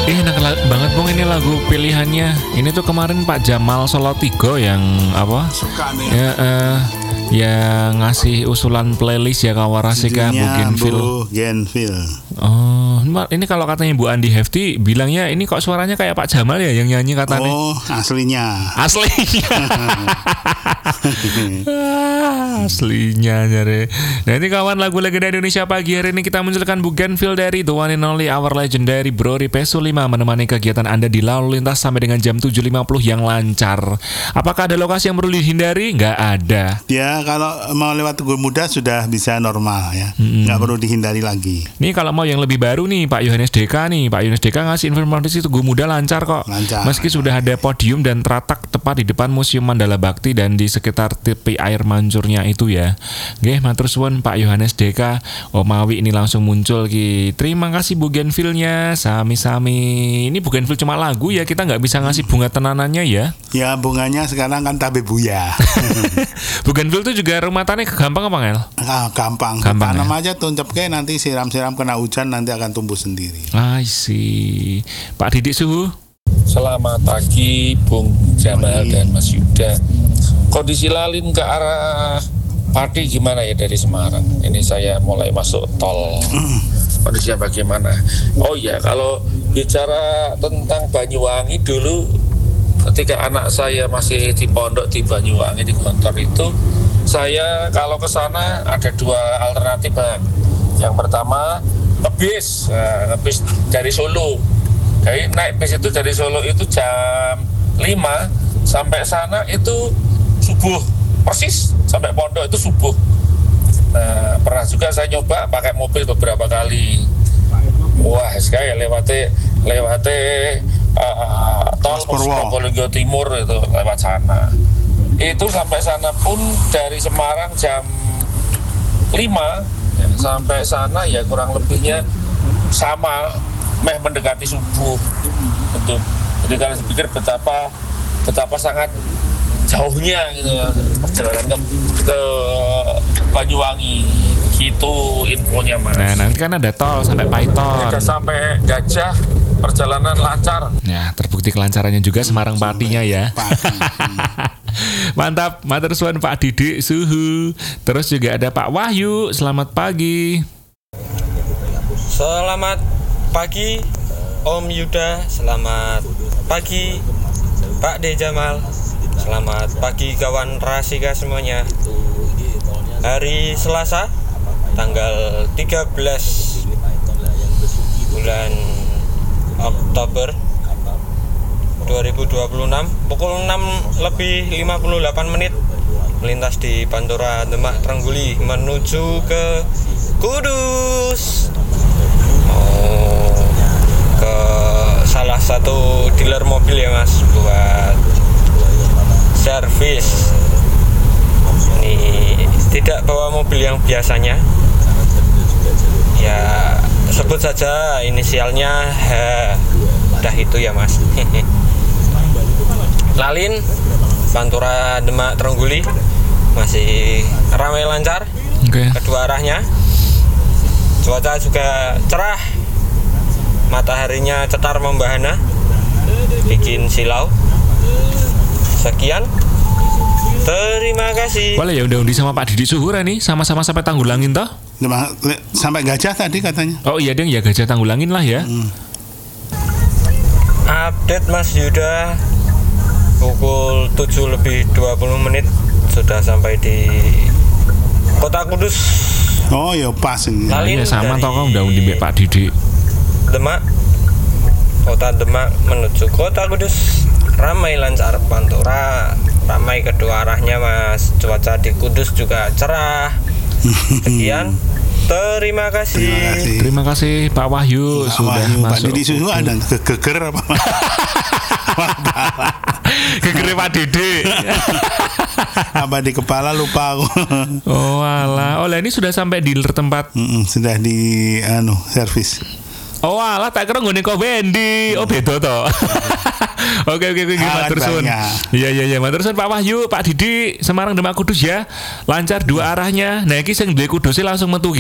Enak banget Bung ini lagu pilihannya. Ini tuh kemarin Pak Jamal Solotigo yang apa? Suka nih. Ya, yang ngasih usulan playlist ya Kawarasika Bugenville. Oh, ini kalau katanya Bu Andi Hefti bilangnya ini kok suaranya kayak Pak Jamal ya yang nyanyi katanya. Oh, aslinya. Aslinya nyari. Nah ini kawan lagu legenda Indonesia pagi hari ini kita munculkan Bugenville dari The One and Only Our Legendary Bro Ripe Sulima menemani kegiatan Anda di lalu lintas sampai dengan jam 7.50 yang lancar. Apakah ada lokasi yang perlu dihindari? Nggak ada. Ya kalau mau lewat Tugu Muda sudah bisa normal ya, nggak perlu dihindari lagi. Nih kalau mau yang lebih baru nih Pak Yohanes Deka ngasih informasi Tugu Muda lancar kok. Lancar. Meski sudah ada podium dan teratak tepat di depan Museum Mandala Bakti dan di sekitar tepi air mancurnya itu ya. Nggih, matur suwun Pak Yohanes Deka. Omawi ini langsung muncul ki. Terima kasih Bugenville-nya. Sami-sami. Ini Bugenville cuma lagu ya, kita nggak bisa ngasih bunga tenanannya ya. Ya bunganya sekarang kan tabe buya. Bugenville itu juga rumah tanahnya gampang apa Ngel? Gampang. Tanam aja tuncep ke nanti siram-siram kena hujan nanti akan tumbuh sendiri. I see. Pak Didik Suhu. Selamat pagi Bung Jamal dan Mas Yuda. Kondisi lalin ke arah Pati gimana ya dari Semarang? Ini saya mulai masuk tol. Kondisinya bagaimana? Oh iya, kalau bicara tentang Banyuwangi dulu ketika anak saya masih di pondok di Banyuwangi di Gontor itu, saya kalau ke sana ada dua alternatif, Bang. Yang pertama ngebis dari Solo. Jadi naik bis itu dari Solo itu jam 5 sampai sana itu subuh, persis sampai pondok itu subuh. Nah, pernah juga saya nyoba pakai mobil beberapa kali. Wah, sekali lewati tol Probolinggo Timur itu lewat sana. Itu sampai sana pun dari Semarang jam 5 ya, sampai sana ya kurang lebihnya sama, mendekati subuh. Betul. Jadi kalian pikir betapa sangat jauhnya gitu ya, perjalanan ke Banyuwangi. Gitu infonya Mas. Nah nanti kan ada tol sampai Paiton. Udah sampai Gajah, perjalanan lancar. Ya terbukti kelancarannya juga Semarang Patinya ya. Mantap, matur suwun Pak Didik Suhu. Terus juga ada Pak Wahyu. Selamat pagi. Selamat pagi Om Yuda. Selamat pagi Pak D Jamal. Selamat pagi kawan Rasika semuanya. Hari Selasa tanggal 13 bulan Oktober 2026 pukul 6:58 melintas di Pantura Demak Trengguli menuju ke Kudus, mau ke salah satu dealer mobil ya Mas buat servis. Ini tidak bawa mobil yang biasanya ya, sebut saja inisialnya H. Udah itu ya Mas. Lalin Pantura Demak Trengguli masih ramai lancar. Kedua arahnya. Cuaca juga cerah, mataharinya cetar membahana, bikin silau. Sekian, terima kasih. Boleh ya udah sama Pak Didik Suhu nih, sama-sama sampai Tanggulangin toh? Sampai Gajah tadi katanya. Oh iya deng ya, Gajah Tanggulangin lah ya. Update Mas Yuda, pukul 7:20 sudah sampai di Kota Kudus. Oh ya pas ini. Lalin ya, sama toh kan udah di Pak Didik. Demak, Kota Demak menuju Kota Kudus ramai lancar. Pantura ramai kedua arahnya Mas. Cuaca di Kudus juga cerah. Sekian, terima kasih. Terima kasih Pak Wahyu sudah masuk. Pak Didik Suhu ada geger apa? Geger Pak Didik. Apa di kepala lupa aku. Oh alah, ini sudah sampai dealer tempat. Sudah di servis. Oh alah, tak kira nggone kok Bendi. Oh beda toh. Oke, matur suwun. Iya, matur suwun Pak Wahyu, Pak Didik, Semarang Demak Kudus ya. Lancar dua arahnya. Nah iki sing duwe Kudus langsung metu